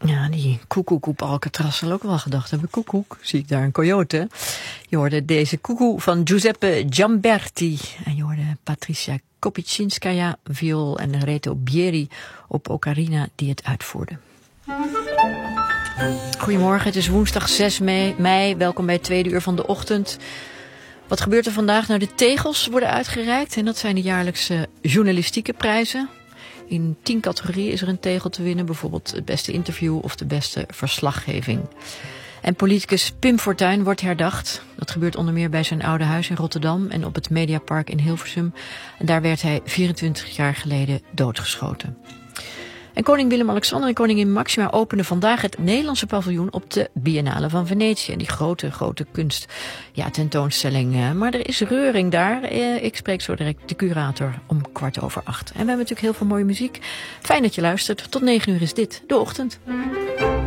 Ja, die koekoek op Alcatraz zal ook wel gedacht hebben. Koekoek, zie ik daar een coyote. Je hoorde deze koekoe van Giuseppe Giamberti. En je hoorde Patricia Kopiczinskaya, viool en Reto Bieri op ocarina die het uitvoerde. Goedemorgen, het is woensdag 6 mei. Welkom bij het tweede uur van de ochtend. Wat gebeurt er vandaag? Nou, de tegels worden uitgereikt en dat zijn de jaarlijkse journalistieke prijzen. In 10 categorieën is er een tegel te winnen. Bijvoorbeeld het beste interview of de beste verslaggeving. En politicus Pim Fortuyn wordt herdacht. Dat gebeurt onder meer bij zijn oude huis in Rotterdam en op het Mediapark in Hilversum. En daar werd hij 24 jaar geleden doodgeschoten. En koning Willem-Alexander en koningin Maxima openen vandaag het Nederlandse paviljoen op de Biennale van Venetië. En die grote kunst, ja, tentoonstelling. Maar er is reuring daar. Ik spreek zo direct de curator om 7:15. En we hebben natuurlijk heel veel mooie muziek. Fijn dat je luistert. Tot 9 uur is dit, de ochtend.